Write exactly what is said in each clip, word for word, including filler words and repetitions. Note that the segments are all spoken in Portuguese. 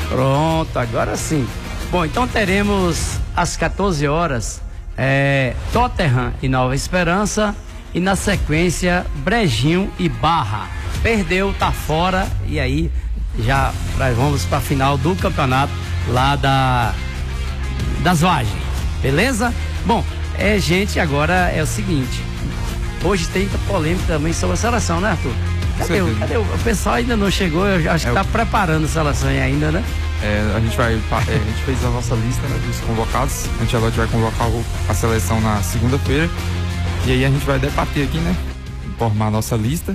Pronto, agora sim. Bom, então teremos às quatorze horas é, Tottenham e Nova Esperança e na sequência Brejinho e Barra. Perdeu, tá fora e aí já vamos para a final do campeonato lá da das Vargens, beleza? Bom, é, gente, agora é o seguinte, hoje tem polêmica também sobre a seleção, né, Arthur? Cadê, o, cadê o, o pessoal ainda não chegou, eu acho que é, tá preparando a seleção ainda, né? É, a gente vai, é, a gente fez a nossa lista, né, dos convocados. A gente agora vai convocar a seleção na segunda-feira. E aí a gente vai debater aqui, né? Formar a nossa lista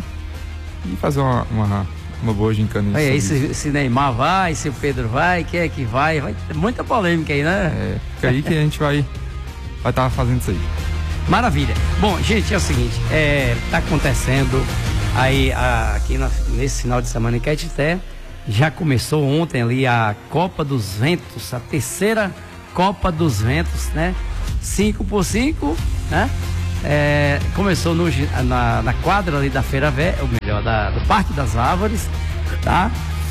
e fazer uma, uma, uma boa gincana. Aí, se, se Neymar vai, se o Pedro vai, quem é que vai? Vai ter muita polêmica aí, né? É, fica aí que a gente vai vai estar fazendo isso aí. Maravilha. Bom, gente, é o seguinte, é, tá acontecendo aí a, aqui na, nesse final de semana em Caetité. Já começou ontem ali a Copa dos Ventos, a terceira Copa dos Ventos, né? cinco por cinco, né? É, começou no, na, na quadra ali da Feira Velha, ou melhor, da, do Parque das Árvores, tá?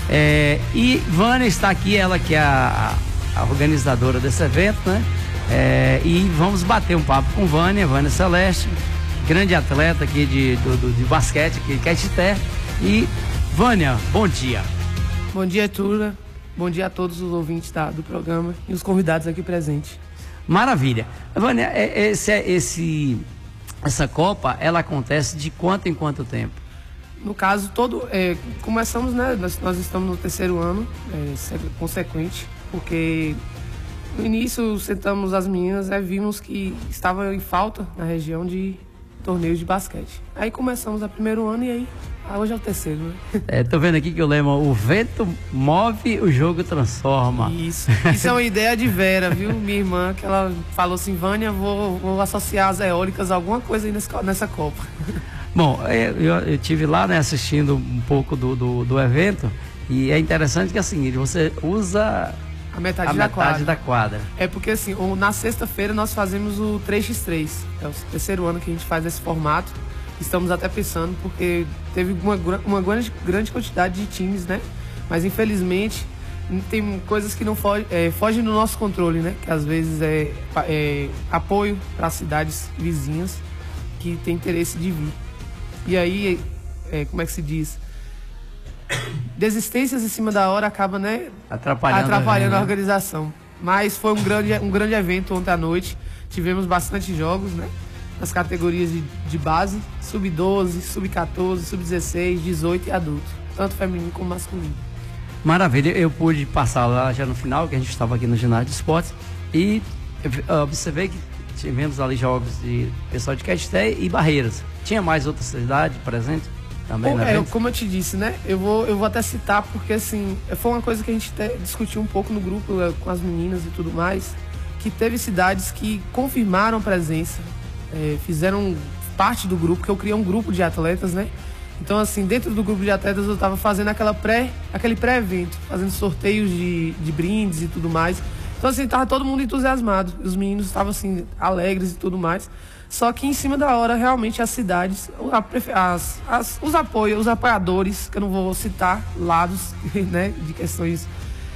É, e Vânia está aqui, ela que é a, a organizadora desse evento, né? É, e vamos bater um papo com Vânia, Vânia Celeste, grande atleta aqui de, do, do, de basquete aqui de Caetité. E Vânia, bom dia. Bom dia, Tura. Bom dia a todos os ouvintes da, do programa e os convidados aqui presentes. Maravilha. Vânia, esse, esse, essa Copa, ela acontece de quanto em quanto tempo? No caso, todo, é, começamos, né? Nós, nós estamos no terceiro ano, é, consequente, porque no início sentamos as meninas e vimos que estava em falta na região de torneios de basquete. Aí começamos o primeiro ano e aí, ah, hoje é o terceiro, né? É, tô vendo aqui que eu lembro, o vento move, o jogo transforma. Isso, isso é uma ideia de Vera, viu? Minha irmã, que ela falou assim, Vânia, vou, vou associar as eólicas a alguma coisa aí nesse, nessa Copa. Bom, eu, eu, eu tive lá, né, assistindo um pouco do, do, do evento, e é interessante que é o seguinte, você usa a metade, a da, metade quadra. da quadra. É porque assim, na sexta-feira nós fazemos o três por três, é o terceiro ano que a gente faz esse formato. Estamos até pensando porque teve uma, uma grande, grande quantidade de times, né? Mas infelizmente tem coisas que não fogem, é, fogem do nosso controle, né? Que às vezes é, é apoio para cidades vizinhas que tem interesse de vir. E aí, é, como é que se diz? Desistências em cima da hora acaba, né? Atrapalhando, atrapalhando a, a organização. Mas foi um grande, um grande evento ontem à noite. Tivemos bastante jogos, né? Nas categorias de, de base, sub doze, sub quatorze, sub dezesseis, dezoito e adulto, tanto feminino como masculino. Maravilha, eu pude passar lá já no final, que a gente estava aqui no ginásio de esportes, e observei que tivemos ali jogos de pessoal de Caetité e Barreiras. Tinha mais outra cidade presente também, né? É, como eu te disse, né? Eu vou, eu vou até citar, porque assim, foi uma coisa que a gente até discutiu um pouco no grupo com as meninas e tudo mais, que teve cidades que confirmaram presença. É, fizeram parte do grupo, que eu criei um grupo de atletas, né? Então, assim, dentro do grupo de atletas eu tava fazendo aquela pré, aquele pré-evento, fazendo sorteios de, de brindes e tudo mais. Então, assim, tava todo mundo entusiasmado. Os meninos estavam, assim, alegres e tudo mais. Só que em cima da hora, realmente, as cidades, as, as, os apoios, os apoiadores, que eu não vou citar lados, né, de questões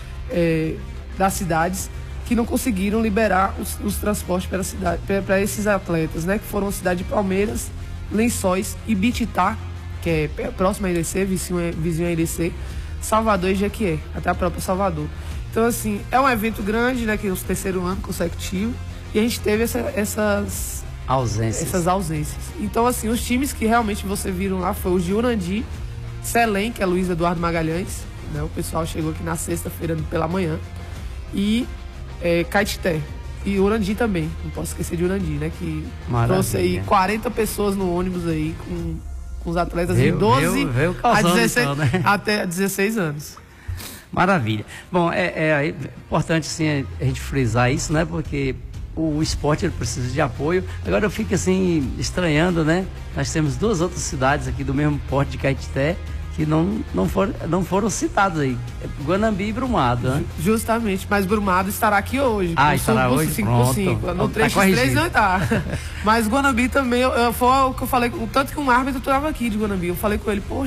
é, das cidades, que não conseguiram liberar os, os transportes para, a cidade, para esses atletas, né? Que foram a cidade de Palmeiras, Lençóis e Bititá, que é próximo a Irecê, vizinho, vizinho a Irecê, Salvador e Jequié, até a própria Salvador. Então, assim, é um evento grande, né? Que é o terceiro ano consecutivo, e a gente teve essa, essas ausências. essas ausências. Então, assim, os times que realmente você viram lá foi o de Urandi, Selém, que é Luiz Eduardo Magalhães, né? O pessoal chegou aqui na sexta-feira pela manhã, e É, Caetité e Urandi também, não posso esquecer de Urandi, né? Que Maravilha. Trouxe aí quarenta pessoas no ônibus aí com, com os atletas veio, de doze veio, veio a dezesseis, então, né? Até dezesseis anos. Maravilha. Bom, é, é importante sim a gente frisar isso, né? Porque o esporte ele precisa de apoio. Agora eu fico assim estranhando, né? Nós temos duas outras cidades aqui do mesmo porte de Caetité que não, não, for, não foram citados aí. Guanambi e Brumado, né? Justamente, mas Brumado estará aqui hoje. Ah, estará hoje? cinco por cinco. No três por três não está. Mas Guanambi também, eu, eu, foi o que eu falei, o tanto que um árbitro estava aqui de Guanambi, eu falei com ele, poxa,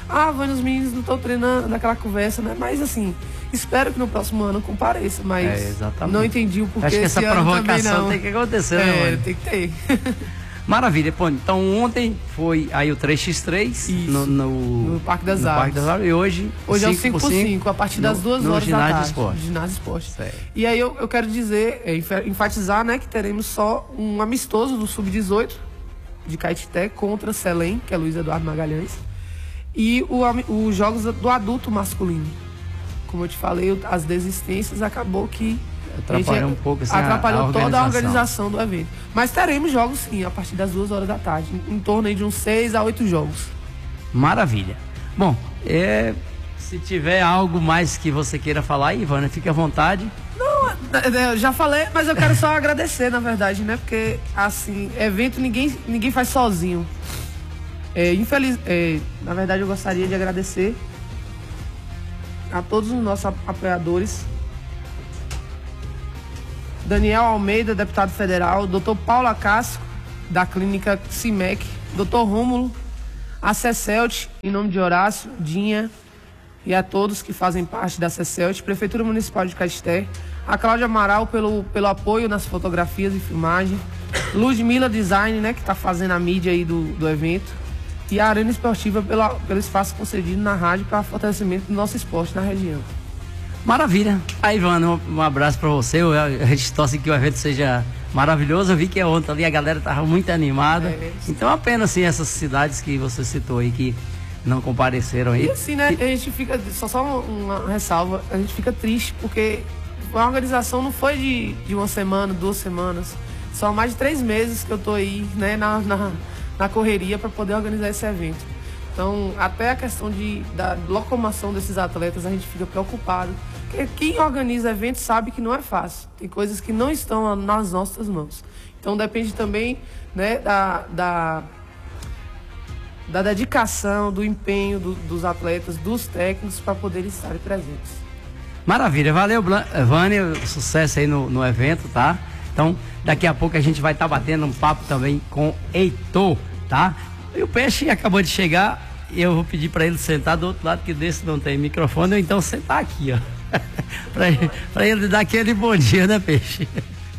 ah, Vânia, os meninos não estão treinando, naquela conversa, né? Mas assim, espero que no próximo ano compareça, mas é, não entendi o porquê. Acho que essa provocação tem que acontecer, né, Vânia? É, tem que ter. Maravilha, pô, então ontem foi aí o três por três no, no, no Parque das no Aves. Parque das Aves. E hoje, hoje é o cinco por cinco, a partir das duas no horas ginásio da tarde. De esporte. Ginásio de esporte. Certo. E aí eu, eu quero dizer, é, enfatizar, né, que teremos só um amistoso do sub dezoito de Caetité contra Selém, que é Luiz Eduardo Magalhães, e os jogos do adulto masculino. Como eu te falei, as desistências acabou que atrapalhou um pouco assim, atrapalhou a, a toda a organização do evento. Mas teremos jogos sim, a partir das duas horas da tarde, em, em torno aí de uns seis a oito jogos. Maravilha. Bom, é, se tiver algo mais que você queira falar, Ivana, fique à vontade. Não, eu já falei, mas eu quero só agradecer, na verdade, né? Porque, assim, evento ninguém, ninguém faz sozinho. É, infeliz, é, na verdade, eu gostaria de agradecer a todos os nossos apoiadores. Daniel Almeida, deputado federal, doutor Paulo Acácio, da clínica CIMEC, doutor Rômulo, a CECELT, em nome de Horácio, Dinha, e a todos que fazem parte da CECELT, Prefeitura Municipal de Caetité, a Cláudia Amaral pelo, pelo apoio nas fotografias e filmagem, Ludmila Design, né, que está fazendo a mídia aí do, do evento, e a Arena Esportiva pela, pelo espaço concedido na rádio para fortalecimento do nosso esporte na região. Maravilha. Aí, Ivana, um, um abraço para você. A gente torce que o evento seja maravilhoso. Eu vi que ontem ali a galera estava muito animada. É, então, apenas assim, essas cidades que você citou aí que não compareceram aí. E assim, né? A gente fica, só só uma, uma ressalva, a gente fica triste porque a organização não foi de, de uma semana, duas semanas. São mais de três meses que eu tô aí, né, na, na, na correria para poder organizar esse evento. Então, até a questão de, da locomoção desses atletas, a gente fica preocupado. Porque quem organiza eventos sabe que não é fácil. Tem coisas que não estão nas nossas mãos. Então, depende também, né, da, da, da dedicação, do empenho do, dos atletas, dos técnicos, para poderem estar presentes. Maravilha. Valeu, Vânia. Sucesso aí no, no evento, tá? Então, daqui a pouco a gente vai estar tá batendo um papo também com Heitor, tá? E o Peixe acabou de chegar e eu vou pedir para ele sentar do outro lado, que desse não tem microfone, ou então sentar aqui, ó. para ele dar aquele bom dia, né, Peixe?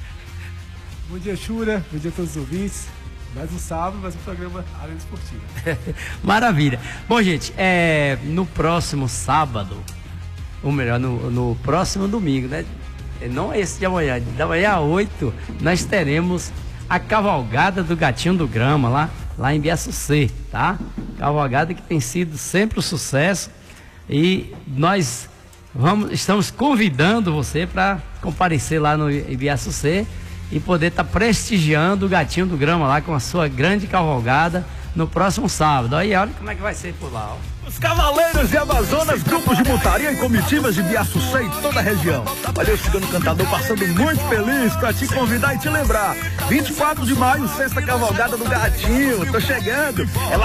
Bom dia, Chura. Bom dia a todos os ouvintes. Mais um sábado, mais um programa Arena Esportiva. Maravilha. Bom, gente, é, no próximo sábado, ou melhor, no, no próximo domingo, né? Não esse de amanhã, de amanhã a oito, nós teremos a cavalgada do Gatinho do Grama, lá, lá em Biaçucê, tá? Cavalgada que tem sido sempre um sucesso e nós vamos, estamos convidando você para comparecer lá no Ibiaçucê e poder estar tá prestigiando o Gatinho do Grama lá com a sua grande cavalgada no próximo sábado. Aí olha como é que vai ser por lá, ó. Os Cavaleiros de Amazonas, grupos de montaria e comitivas de Biaçucé e toda a região. Olha o Cigano Cantador passando muito feliz para te convidar e te lembrar. vinte e quatro de maio, sexta cavalgada do Gatinho. Tô chegando. É lá